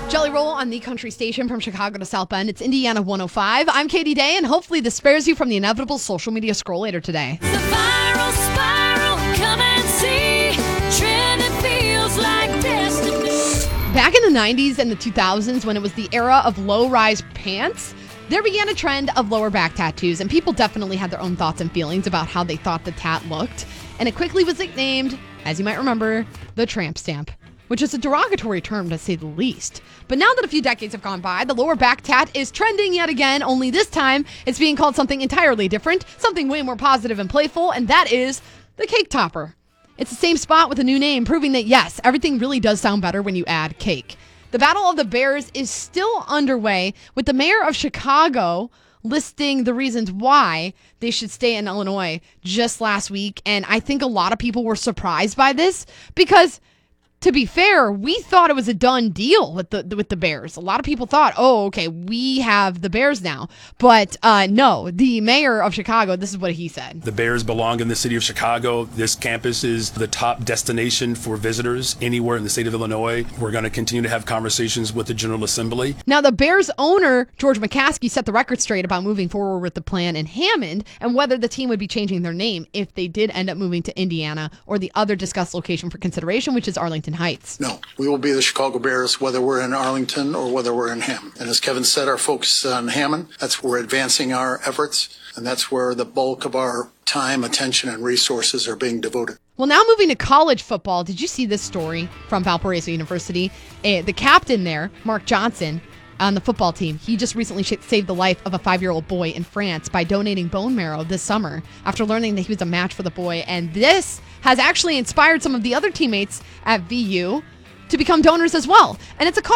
Jelly Roll on the country station from Chicago to South Bend. It's Indiana 105. I'm Katie Day, and hopefully this spares you from the inevitable social media scroll later today. The viral spiral, come and see. Trending feels like destiny. Back in the 90s and the 2000s, when it was the era of low-rise pants, there began a trend of lower back tattoos, and people definitely had their own thoughts and feelings about how they thought the tat looked. And it quickly was nicknamed, as you might remember, the tramp stamp, which is a derogatory term to say the least. But now that a few decades have gone by, the lower back tat is trending yet again, only this time it's being called something entirely different, something way more positive and playful, and that is the cake topper. It's the same spot with a new name, proving that yes, everything really does sound better when you add cake. The Battle of the Bears is still underway, with the mayor of Chicago listing the reasons why they should stay in Illinois just last week, and I think a lot of people were surprised by this because, to be fair, we thought it was a done deal with the Bears. A lot of people thought, oh, okay, we have the Bears now. But no, the mayor of Chicago, this is what he said. The Bears belong in the city of Chicago. This campus is the top destination for visitors anywhere in the state of Illinois. We're going to continue to have conversations with the General Assembly. Now, the Bears owner, George McCaskey, set the record straight about moving forward with the plan in Hammond and whether the team would be changing their name if they did end up moving to Indiana or the other discussed location for consideration, which is Arlington Heights. No, we will be the Chicago Bears, whether we're in Arlington or whether we're in Hammond. And as Kevin said, our focus is on Hammond. That's where we're advancing our efforts, and that's where the bulk of our time, attention, and resources are being devoted. Well, now moving to college football, did you see this story from Valparaiso University? The captain there, Mark Johnson, on the football team, he just recently saved the life of a 5-year-old boy in France by donating bone marrow this summer after learning that he was a match for the boy. And this has actually inspired some of the other teammates at VU to become donors as well. And it's a